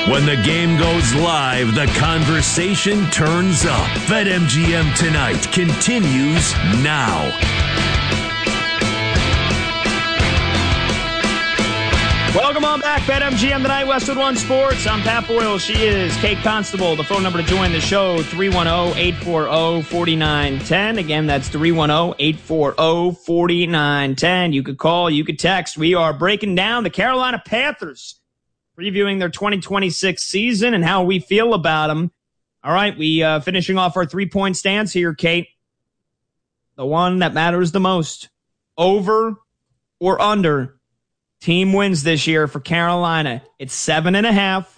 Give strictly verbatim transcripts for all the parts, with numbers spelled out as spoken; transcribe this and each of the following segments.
When the game goes live, the conversation turns up. BetMGM Tonight continues now. Welcome on back, BetMGM Tonight, Westwood One Sports. I'm Pat Boyle. She is Kate Constable. The phone number to join the show, three one zero, eight four zero, four nine one zero. Again, that's three one zero, eight four zero, four nine one zero. You could call, you could text. We are breaking down the Carolina Panthers, previewing their twenty twenty-six season and how we feel about them. All right, we uh, finishing off our three-point stance here, Kate. The one that matters the most. Over or under team wins this year for Carolina. It's seven and a half.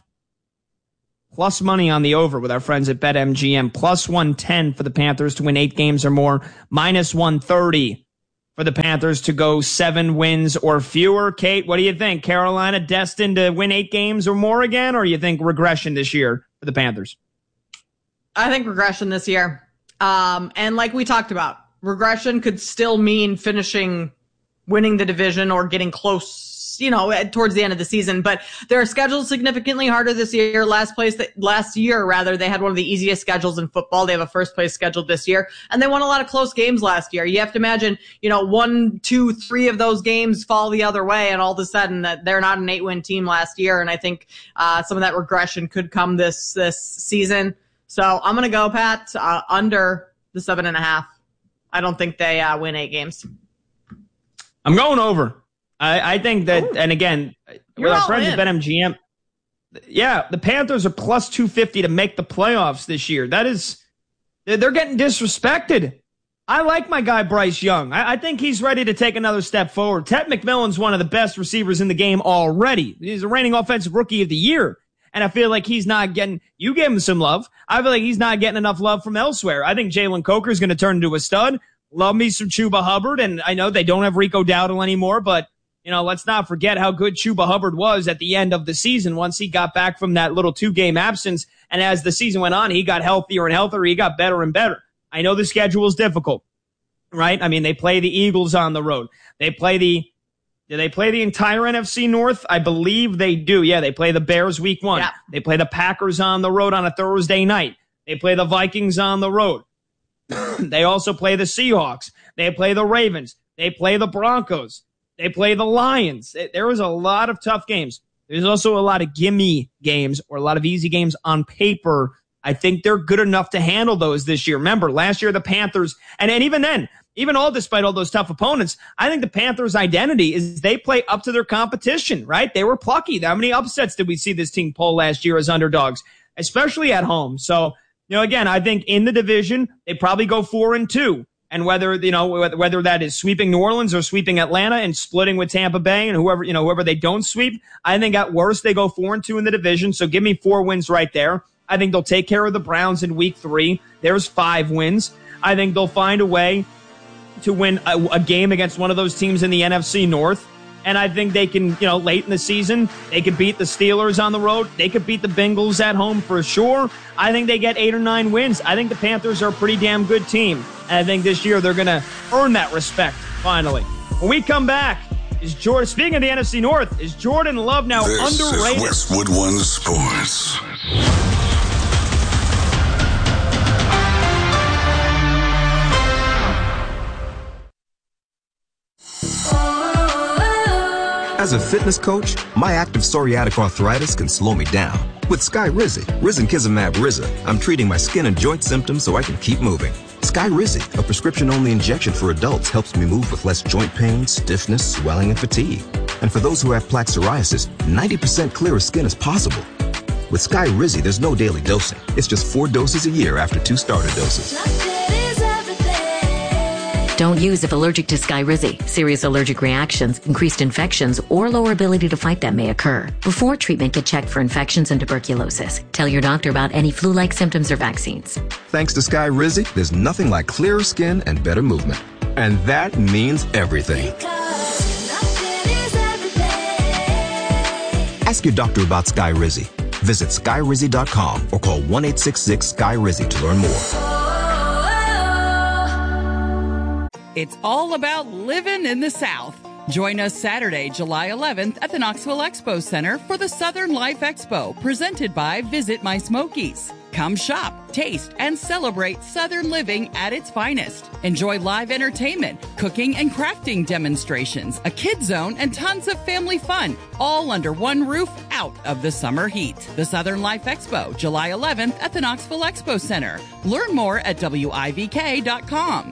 Plus money on the over with our friends at BetMGM. Plus one ten for the Panthers to win eight games or more. Minus one thirty for the Panthers to go seven wins or fewer. Kate, what do you think? Carolina destined to win eight games or more again, or you think regression this year for the Panthers? I think regression this year. Um, and like we talked about, regression could still mean finishing, winning the division or getting close, you know, towards the end of the season. But their schedule is significantly harder this year. Last place, last year, rather, they had one of the easiest schedules in football. They have a first place scheduled this year, and they won a lot of close games last year. You have to imagine, you know, one, two, three of those games fall the other way, and all of a sudden that they're not an eight-win team last year. And I think uh, some of that regression could come this this season. So I'm gonna go, Pat, uh, under the seven and a half. I don't think they uh, win eight games. I'm going over. I, I think that, Ooh. and again, You're with our friends in. at BetMGM, yeah, the Panthers are plus two fifty to make the playoffs this year. That is, they're getting disrespected. I like my guy Bryce Young. I, I think he's ready to take another step forward. Ted McMillan's one of the best receivers in the game already. He's a reigning offensive rookie of the year. And I feel like he's not getting, you give him some love. I feel like he's not getting enough love from elsewhere. I think Jalen Coker is going to turn into a stud. Love me some Chuba Hubbard. And I know they don't have Rico Dowdle anymore, but you know, let's not forget how good Chuba Hubbard was at the end of the season once he got back from that little two-game absence. And as the season went on, he got healthier and healthier. He got better and better. I know the schedule is difficult, right? I mean, they play the Eagles on the road. They play the Do they play the entire N F C North? I believe they do. Yeah, they play the Bears week one. Yeah. They play the Packers on the road on a Thursday night. They play the Vikings on the road. They also play the Seahawks. They play the Ravens. They play the Broncos. They play the Lions. There was a lot of tough games. There's also a lot of gimme games or a lot of easy games on paper. I think they're good enough to handle those this year. Remember, last year the Panthers, and, and even then, even all despite all those tough opponents, I think the Panthers' identity is they play up to their competition, right? They were plucky. How many upsets did we see this team pull last year as underdogs, especially at home? So, you know, again, I think in the division, they probably go four and two. And whether, you know, whether that is sweeping New Orleans or sweeping Atlanta and splitting with Tampa Bay and whoever, you know, whoever they don't sweep, I think at worst they go four and two in the division. So give me four wins right there. I think they'll take care of the Browns in week three. There's five wins. I think they'll find a way to win a, a game against one of those teams in the N F C North. And I think they can, you know, late in the season, they could beat the Steelers on the road. They could beat the Bengals at home for sure. I think they get eight or nine wins. I think the Panthers are a pretty damn good team. And I think this year they're going to earn that respect, finally. When we come back, is Jordan, speaking of the N F C North, is Jordan Love now this underrated? This is Westwood One Sports. As a fitness coach, my active psoriatic arthritis can slow me down. With Skyrizi, Risankizumab Riza, I'm treating my skin and joint symptoms so I can keep moving. Skyrizi, a prescription-only injection for adults, helps me move with less joint pain, stiffness, swelling, and fatigue. And for those who have plaque psoriasis, ninety percent clearer skin is possible. With Skyrizi, there's no daily dosing. It's just four doses a year after two starter doses. Don't use if allergic to Skyrizi. Serious allergic reactions, increased infections, or lower ability to fight them may occur. Before treatment, get checked for infections and tuberculosis. Tell your doctor about any flu-like symptoms or vaccines. Thanks to Skyrizi, there's nothing like clearer skin and better movement. And that means everything. Ask your doctor about Skyrizi. Visit Skyrizi dot com or call one eight six six Skyrizi to learn more. It's all about living in the South. Join us Saturday, July eleventh at the Knoxville Expo Center for the Southern Life Expo, presented by Visit My Smokies. Come shop, taste, and celebrate Southern living at its finest. Enjoy live entertainment, cooking and crafting demonstrations, a kids zone, and tons of family fun, all under one roof out of the summer heat. The Southern Life Expo, July eleventh at the Knoxville Expo Center. Learn more at W I V K dot com.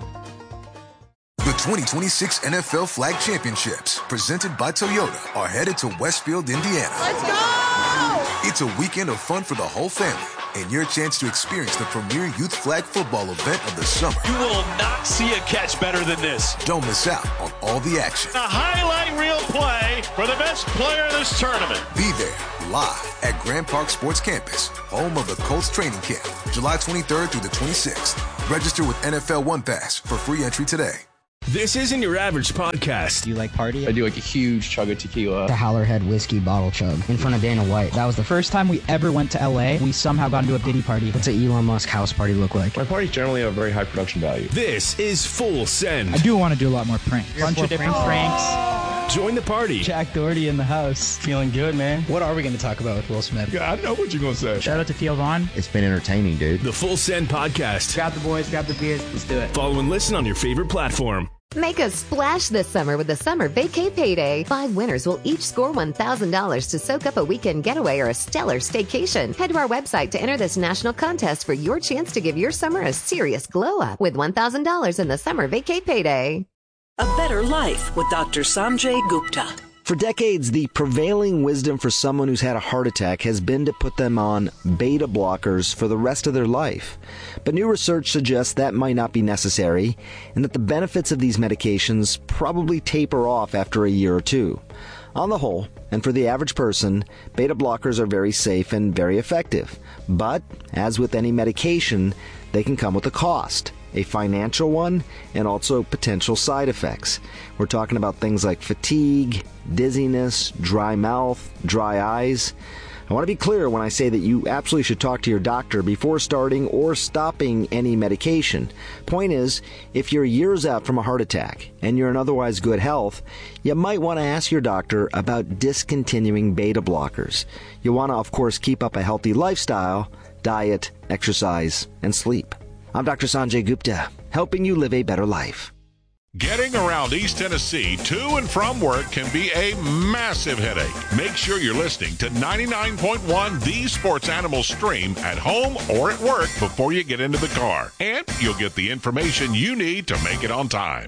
The twenty twenty-six N F L Flag Championships, presented by Toyota, are headed to Westfield, Indiana. Let's go! It's a weekend of fun for the whole family, and your chance to experience the premier youth flag football event of the summer. You will not see a catch better than this. Don't miss out on all the action. A highlight reel play for the best player in this tournament. Be there, live at Grand Park Sports Campus, home of the Colts training camp, July twenty-third through the twenty-sixth. Register with N F L One Pass for free entry today. This isn't your average podcast. Do you like party? I do like a huge chug of tequila. The Howlerhead whiskey bottle chug in front of Dana White. That was the first time we ever went to L A. We somehow got into a Diddy party. What's an Elon Musk house party look like? My parties generally have very high production value. This is Full Send. I do want to do a lot more pranks. A bunch of different pranks. Join the party. Jack Doherty in the house. Feeling good, man. What are we going to talk about with Will Smith? Yeah, I know what you're going to say. Shout out to Theo Vaughn. It's been entertaining, dude. The Full Send podcast. Grab the boys, grab the beers. Let's do it. Follow and listen on your favorite platform. Make a splash this summer with the Summer Vacay Payday. Five winners will each score one thousand dollars to soak up a weekend getaway or a stellar staycation. Head to our website to enter this national contest for your chance to give your summer a serious glow-up with one thousand dollars in the Summer Vacay Payday. A better life with Doctor Sanjay Gupta. For decades, the prevailing wisdom for someone who's had a heart attack has been to put them on beta blockers for the rest of their life. But new research suggests that might not be necessary, and that the benefits of these medications probably taper off after a year or two. On the whole, and for the average person, beta blockers are very safe and very effective. But, as with any medication, they can come with a cost. A financial one, and also potential side effects. We're talking about things like fatigue, dizziness, dry mouth, dry eyes. I want to be clear when I say that you absolutely should talk to your doctor before starting or stopping any medication. Point is, if you're years out from a heart attack and you're in otherwise good health, you might want to ask your doctor about discontinuing beta blockers. You want to, of course, keep up a healthy lifestyle, diet, exercise, and sleep. I'm Doctor Sanjay Gupta, helping you live a better life. Getting around East Tennessee to and from work can be a massive headache. Make sure you're listening to ninety-nine point one The Sports Animal Stream at home or at work before you get into the car. And you'll get the information you need to make it on time.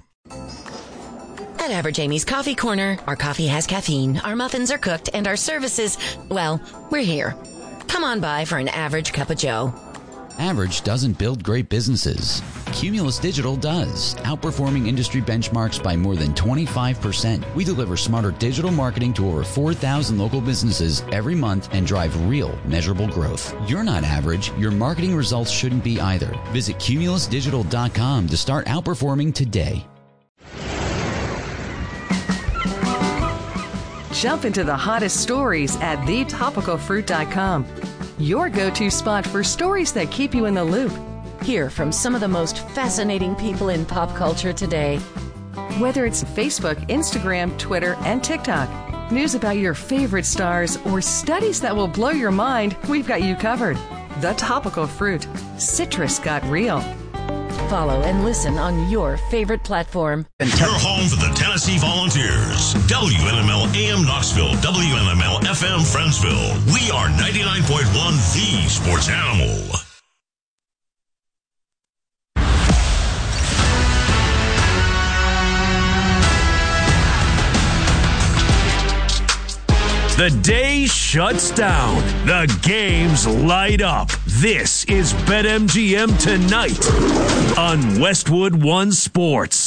At Average Amy's Coffee Corner, our coffee has caffeine, our muffins are cooked, and our services, well, we're here. Come on by for an average cup of joe. Average doesn't build great businesses. Cumulus Digital does, outperforming industry benchmarks by more than twenty-five percent. We deliver smarter digital marketing to over four thousand local businesses every month and drive real, measurable growth. You're not average. Your marketing results shouldn't be either. Visit cumulus digital dot com to start outperforming today. Jump into the hottest stories at the topical fruit dot com. Your go-to spot for stories that keep you in the loop. Hear from some of the most fascinating people in pop culture today. Whether it's Facebook, Instagram, Twitter, and TikTok, news about your favorite stars, or studies that will blow your mind, we've got you covered. The Topical Fruit. Citrus got real. Follow and listen on your favorite platform. Your home for the Tennessee Volunteers. W N M L A M Knoxville, W N M L F M Friendsville. We are ninety-nine point one The Sports Animal. The day shuts down. The games light up. This is BetMGM Tonight on Westwood One Sports.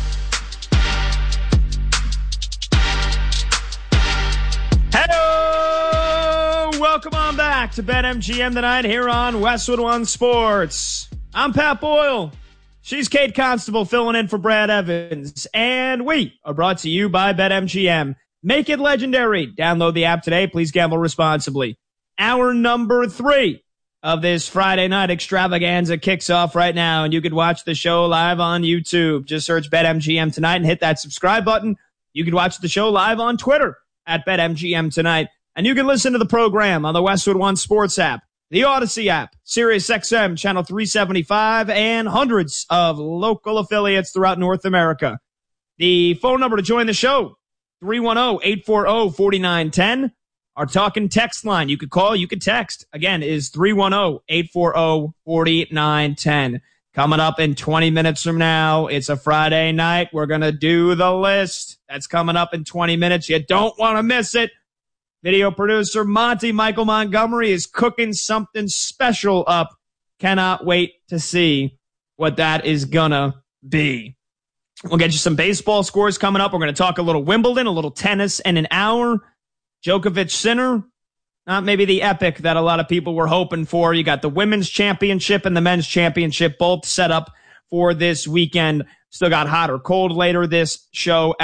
Hello! Welcome on back to BetMGM Tonight here on Westwood One Sports. I'm Pat Boyle. She's Kate Constable filling in for Brad Evans. And we are brought to you by BetMGM. Make it legendary. Download the app today. Please gamble responsibly. Hour number three of this Friday night extravaganza kicks off right now, and you can watch the show live on YouTube. Just search BetMGM Tonight and hit that subscribe button. You can watch the show live on Twitter at BetMGM Tonight. And you can listen to the program on the Westwood One Sports app, the Odyssey app, Sirius X M Channel three seventy-five, and hundreds of local affiliates throughout North America. The phone number to join the show, three one zero, eight four zero, four nine one zero. Our talking text line, you could call, you could text, again, is three one zero, eight four zero, four nine one zero. Coming up in twenty minutes from now, it's a Friday night. We're going to do the list. That's coming up in twenty minutes. You don't want to miss it. Video producer Monty Michael Montgomery is cooking something special up. Cannot wait to see what that is going to be. We'll get you some baseball scores coming up. We're going to talk a little Wimbledon, a little tennis in an hour. Djokovic Sinner, not maybe the epic that a lot of people were hoping for. You got the women's championship and the men's championship both set up for this weekend. Still got hot or cold later this show